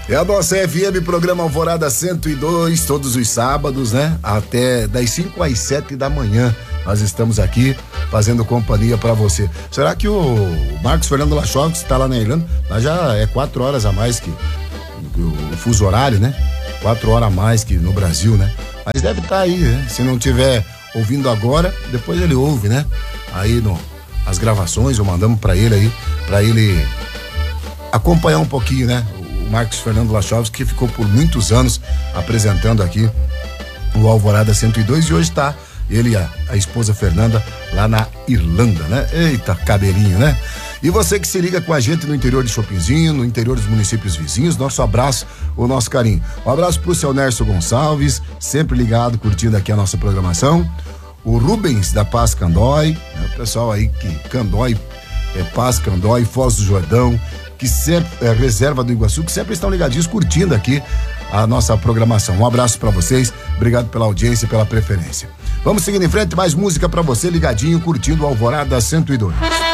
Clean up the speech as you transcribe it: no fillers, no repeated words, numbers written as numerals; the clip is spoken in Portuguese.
É a nossa FM, programa Alvorada 102, todos os sábados, né? Até das 5 às 7 da manhã. Nós estamos aqui fazendo companhia pra você. Será que o Marcos Fernando Lachowski está lá na Irlanda? Lá já é 4 horas a mais que o fuso horário, né? 4 horas a mais que no Brasil, né? Mas deve estar aí, né? Se não tiver ouvindo agora, depois ele ouve, né? Aí as gravações, eu mandamos pra ele acompanhar um pouquinho, né? O Marcos Fernando Lachowski, que ficou por muitos anos apresentando aqui o Alvorada 102, e hoje tá ele e a esposa Fernanda lá na Irlanda, né? Eita, cabelinho, né? E você que se liga com a gente no interior de Chopinzinho, no interior dos municípios vizinhos, nosso abraço, o nosso carinho. Um abraço pro seu Nércio Gonçalves, sempre ligado, curtindo aqui a nossa programação. O Rubens da Paz Candói, né? O pessoal aí que Candói, Paz Candói, Foz do Jordão, que sempre Reserva do Iguaçu, que sempre estão ligadinhos curtindo aqui a nossa programação. Um abraço pra vocês, obrigado pela audiência e pela preferência. Vamos seguindo em frente, mais música pra você ligadinho, curtindo o Alvorada 102.